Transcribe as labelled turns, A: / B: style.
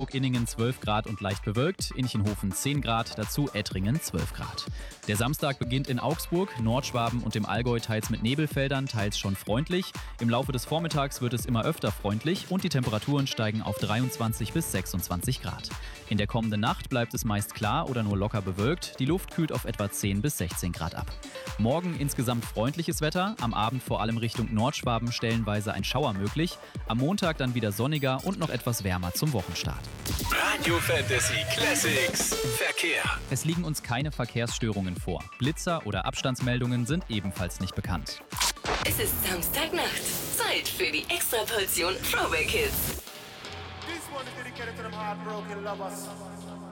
A: Innsbruck-Inningen 12 Grad und leicht bewölkt, Inchenhofen 10 Grad, dazu Ettringen 12 Grad. Der Samstag beginnt in Augsburg, Nordschwaben und im Allgäu teils mit Nebelfeldern, teils schon freundlich. Im Laufe des Vormittags wird es immer öfter freundlich und die Temperaturen steigen auf 23 bis 26 Grad. In der kommenden Nacht bleibt es meist klar oder nur locker bewölkt. Die Luft kühlt auf etwa 10 bis 16 Grad ab. Morgen insgesamt freundliches Wetter, am Abend vor allem Richtung Nordschwaben stellenweise ein Schauer möglich. Am Montag dann wieder sonniger und noch etwas wärmer zum Wochenstart.
B: Radio Fantasy Classics Verkehr.
A: Es liegen uns keine Verkehrsstörungen vor. Blitzer oder Abstandsmeldungen sind ebenfalls nicht bekannt.
C: Es ist Samstagnacht. Zeit für die Extraportion Throwback Hits.
D: This one is dedicated to them heartbroken lovers.